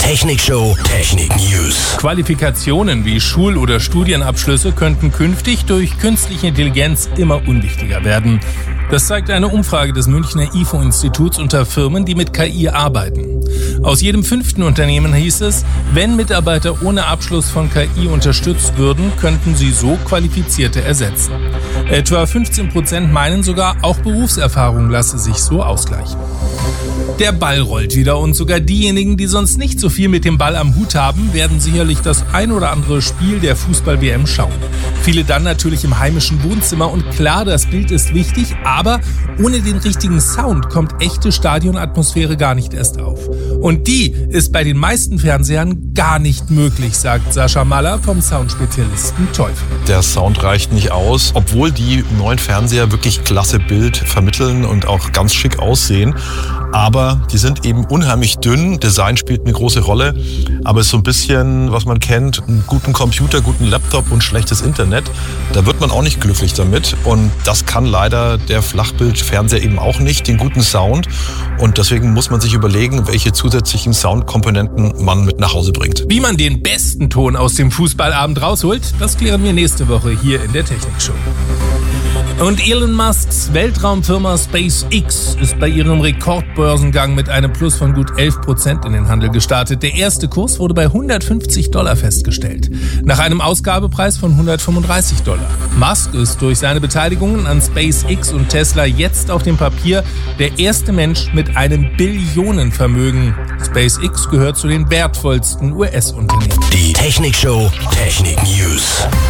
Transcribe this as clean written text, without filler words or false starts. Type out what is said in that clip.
Technikshow Technik News. Qualifikationen wie Schul- oder Studienabschlüsse könnten künftig durch künstliche Intelligenz immer unwichtiger werden. Das zeigt eine Umfrage des Münchner IFO-Instituts unter Firmen, die mit KI arbeiten. Aus jedem 5. Unternehmen hieß es, wenn Mitarbeiter ohne Abschluss von KI unterstützt würden, könnten sie so Qualifizierte ersetzen. Etwa 15% meinen sogar, auch Berufserfahrung lasse sich so ausgleichen. Der Ball rollt wieder und sogar diejenigen, die sonst nicht so viel mit dem Ball am Hut haben, werden sicherlich das ein oder andere Spiel der Fußball-WM schauen. Viele dann natürlich im heimischen Wohnzimmer und klar, das Bild ist wichtig, aber ohne den richtigen Sound kommt echte Stadionatmosphäre gar nicht erst auf. Und die ist bei den meisten Fernsehern gar nicht möglich, sagt Sascha Maller vom Soundspezialisten Teufel. Der Sound reicht nicht aus, obwohl die neuen Fernseher wirklich klasse Bild vermitteln und auch ganz schick aussehen. Aber die sind eben unheimlich dünn. Design spielt eine große Rolle. Aber es ist so ein bisschen, was man kennt, einen guten Computer, guten Laptop und schlechtes Internet. Da wird man auch nicht glücklich damit. Und das kann leider der Flachbildfernseher eben auch nicht, den guten Sound. Und deswegen muss man sich überlegen, welche zusätzlichen Soundkomponenten man mit nach Hause bringt. Wie man den besten Ton aus dem Fußballabend rausholt, das klären wir nächste Woche hier in der Technikshow. Und Elon Musks Weltraumfirma SpaceX ist bei ihrem Rekordbörsengang mit einem Plus von gut 11% in den Handel gestartet. Der erste Kurs wurde bei $150 festgestellt, nach einem Ausgabepreis von $135. Musk ist durch seine Beteiligungen an SpaceX und Tesla jetzt auf dem Papier der erste Mensch mit einem Billionenvermögen. SpaceX gehört zu den wertvollsten US-Unternehmen. Die Technikshow Technik News.